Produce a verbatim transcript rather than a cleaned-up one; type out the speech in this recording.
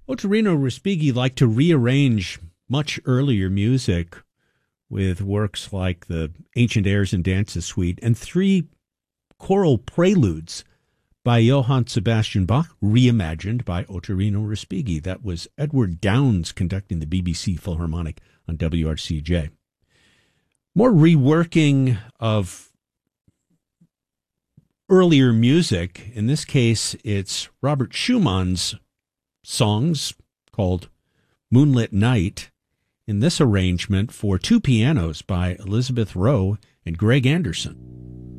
Ottorino Respighi liked to rearrange much earlier music with works like the Ancient Airs and Dances Suite and three choral preludes by Johann Sebastian Bach, reimagined by Ottorino Respighi. That was Edward Downes conducting the B B C Philharmonic on W R C J. More reworking of earlier music. In this case, it's Robert Schumann's songs called Moonlit Night in this arrangement for two pianos by Elizabeth Rowe and Greg Anderson.